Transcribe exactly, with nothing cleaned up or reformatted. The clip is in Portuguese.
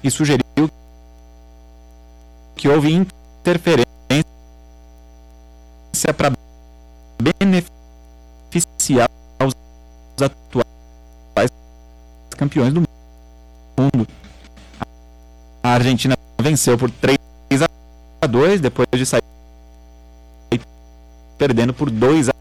e sugeriu que houve interferência para beneficiar os atuais campeões do mundo. A Argentina venceu por três a dois, depois de sair perdendo por dois